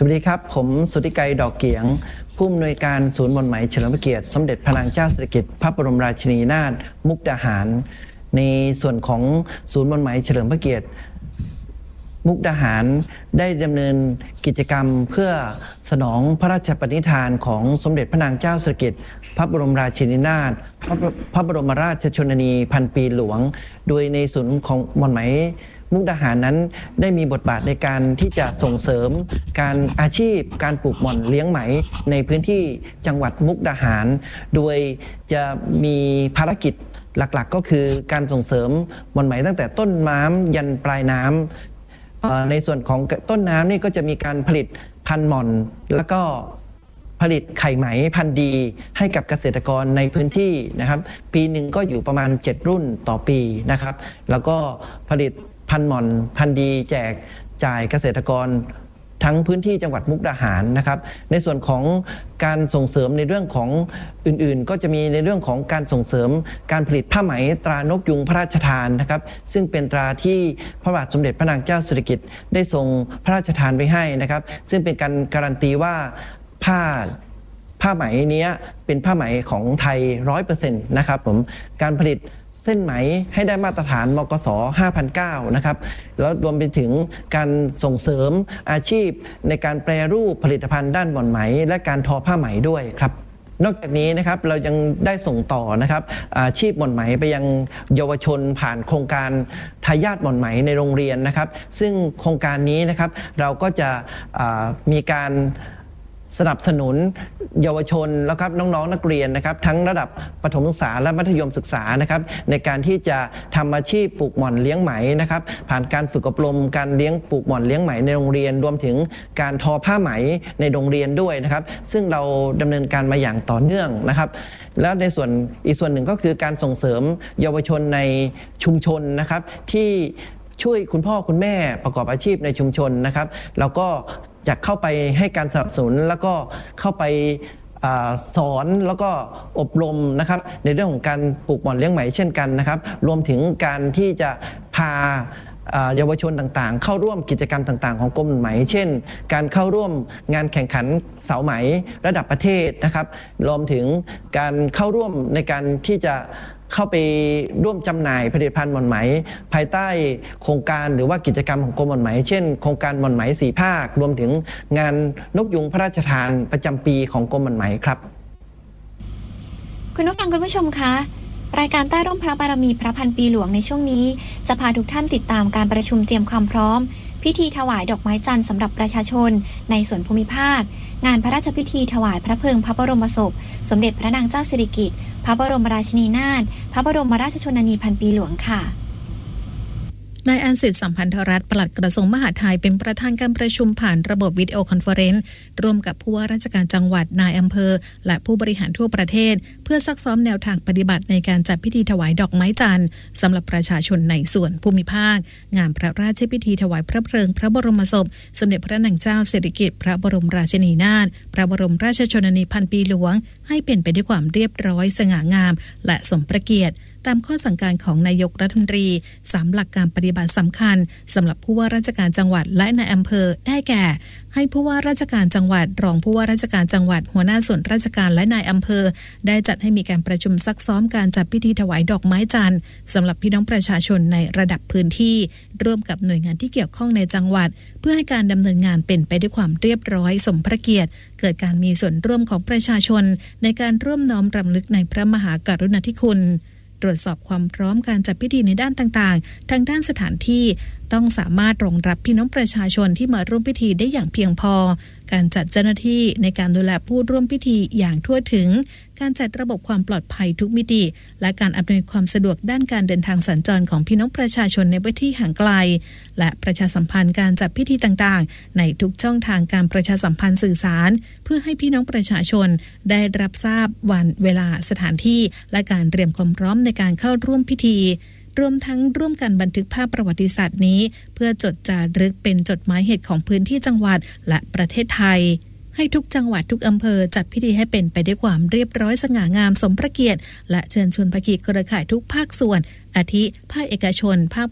วัสดีครับผมสุทธิไกรดอกเกียงผู้อำนวยการศูนย์หม่อนไหมเฉลิมพระเกียรติสมเด็จพระนางเจ้าสิริกิติ์พระบรมราชินีนาถมุกดาหารในส่วนของศูนย์หม่อนไหมเฉลิมพระเกียรติมุกดาหารได้ดำเนินกิจกรรมเพื่อสนองพระราชปณิธานของสมเด็จพระนางเจ้าสิริกิติ์พระบรมราชินีนาถพระบรมราชชนนีพันปีหลวงโดยในศูนย์ของหม่อนไหมมุกดาหารนั้นได้มีบทบาทในการที่จะส่งเสริมการอาชีพการปลูกหม่อนเลี้ยงไหมในพื้นที่จังหวัดมุกดาหารโดยจะมีภารกิจหลักๆก็คือการส่งเสริมหม่อนไหมตั้งแต่ต้นน้ำยันปลายน้ำในส่วนของต้นน้ำนี่ก็จะมีการผลิตพันธุ์หม่อนแล้วก็ผลิตไข่ไหมพันธุ์ดีให้กับเกษตรกรในพื้นที่นะครับปีหนึ่งก็อยู่ประมาณ7รุ่นต่อปีนะครับแล้วก็ผลิตพันธุ์หม่อนพันธุ์ดีแจกจ่ายเกษตรกรทั้งพื้นที่จังหวัดมุกดาหารนะครับในส่วนของการส่งเสริมในเรื่องของอื่นๆก็จะมีในเรื่องของการส่งเสริมการผลิตผ้าไหมตรานกยุงพระราชทานนะครับซึ่งเป็นตราที่พระบาทสมเด็จพระนางเจ้าสิริกิติ์ได้ทรงพระราชทานไว้ให้นะครับซึ่งเป็นการการันตีว่าผ้าไหมนี้เป็นผ้าไหมของไทย 100% นะครับผมการผลิตเส้นไหมให้ได้มาตรฐานมกส. 5,900 นะครับแล้วรวมไปถึงการส่งเสริมอาชีพในการแปรรูปผลิตภัณฑ์ด้านหม่อนไหมและการทอผ้าไหมด้วยครับนอกจากนี้นะครับเรายังได้ส่งต่อนะครับอาชีพหม่อนไหมไปยังเยาวชนผ่านโครงการทายาทหม่อนไหมในโรงเรียนนะครับซึ่งโครงการนี้นะครับเราก็จะมีการสนับสนุนเยาวชนแล้วครับน้องๆนักเรียนนะครับทั้งระดับประถมศึกษาและมัธยมศึกษานะครับในการที่จะทำอาชีพปลูกหม่อนเลี้ยงไหมนะครับผ่านการฝึกอบรมการเลี้ยงปลูกหม่อนเลี้ยงไหมในโรงเรียนรวมถึงการทอผ้าไหมในโรงเรียนด้วยนะครับซึ่งเราดำเนินการมาอย่างต่อเนื่องนะครับแล้วในส่วนอีกส่วนหนึ่งก็คือการส่งเสริมเยาวชนในชุมชนนะครับที่ช่วยคุณพ่อคุณแม่ประกอบอาชีพในชุมชนนะครับแล้วก็จะเข้าไปให้การสนับสนุนแล้วก็เข้าไปสอนแล้วก็อบรมนะครับในเรื่องของการปลูกหม่อนเลี้ยงไหมเช่นกันนะครับรวมถึงการที่จะพาเยาวชนต่างๆเข้าร่วมกิจกรรมต่างๆของกรมไหมเช่นการเข้าร่วมงานแข่งขันเสาไหมระดับประเทศนะครับรวมถึงการเข้าร่วมในการที่จะเข้าไปร่วมจำหน่ายผลิตภัณฑ์หม่อนไหมภายใต้โครงการหรือว่ากิจกรรมของกรมหม่อนไหมเช่นโครงการหม่อนไหม4 ภาครวมถึงงานนกยุงพระราชทานประจำปีของกรมหม่อนไหมครับคุณผู้ฟังคุณผู้ชมคะรายการใต้ร่มพระบารมีพระพันปีหลวงในช่วงนี้จะพาทุกท่านติดตามการประชุมเตรียมความพร้อมพิธีถวายดอกไม้จันทร์สำหรับประชาชนในส่วนภูมิภาคงานพระราชพิธีถวายพระเพลิงพระบรมศพสมเด็จพระนางเจ้าสิริกิติ์พระบรมราชินีนาถพระบรมราชชนนีพันปีหลวงค่ะนายอันสิทธิ์สัมพันธรัตน์ปลัดกระทรวงมหาดไทยเป็นประธานการประชุมผ่านระบบวิดีโอคอนเฟอเรนซ์ร่วมกับผู้ว่าราชการจังหวัดนายอำเภอและผู้บริหารทั่วประเทศเพื่อซักซ้อมแนวทางปฏิบัติในการจัดพิธีถวายดอกไม้จันทร์สำหรับประชาชนในส่วนภูมิภาคงานพระราชพิธีถวายพระเพลิงพระบรมศพสมเด็จพระนางเจ้าสิริกิติ์พระบรมราชินีนาถพระบรมราชชนนีพันปีหลวงให้เป็นไปด้วยความเรียบร้อยสง่างามและสมพระเกียรติตามข้อสั่งการของนายกรัฐมนตรี3หลักการปฏิบัติสำคัญสำหรับผู้ว่าราชการจังหวัดและนายอำเภอได้แก่ให้ผู้ว่าราชการจังหวัดรองผู้ว่าราชการจังหวัดหัวหน้าส่วนราชการและนายอำเภอได้จัดให้มีการประชุมซักซ้อมการจัดพิธีถวายดอกไม้จันทร์สำหรับพี่น้องประชาชนในระดับพื้นที่ร่วมกับหน่วยงานที่เกี่ยวข้องในจังหวัดเพื่อให้การดำเนินงานเป็นไปด้วยความเรียบร้อยสมพระเกียรติเกิดการมีส่วนร่วมของประชาชนในการร่วมน้อมรำลึกในพระมหากรุณาธิคุณตรวจสอบความพร้อมการจัดพิธีในด้านต่างๆทั้งด้านสถานที่ต้องสามารถรองรับพี่น้องประชาชนที่มาร่วมพิธีได้อย่างเพียงพอการจัดเจ้าหน้าที่ในการดูแลผู้ร่วมพิธีอย่างทั่วถึงการจัดระบบความปลอดภัยทุกมิติและการอำนวยความสะดวกด้านการเดินทางสัญจรของพี่น้องประชาชนในพื้นที่ห่างไกลและประชาสัมพันธ์การจัดพิธีต่างๆในทุกช่องทางการประชาสัมพันธ์สื่อสารเพื่อให้พี่น้องประชาชนได้รับทราบวันเวลาสถานที่และการเตรียมความพร้อมในการเข้าร่วมพิธีรวมทั้งร่วมกันบันทึกภาพประวัติศาสตร์นี้เพื่อจดจารึกเป็นจดหมายเหตุของพื้นที่จังหวัดและประเทศไทยให้ทุกจังหวัดทุกอำเภอจัดพิธีให้เป็นไปด้วยความเรียบร้อยสง่างามสมพระเกียรติและเชิญชวนภาคีเครือข่ายทุกภาคส่วนอาทิภาคเอกชนภาค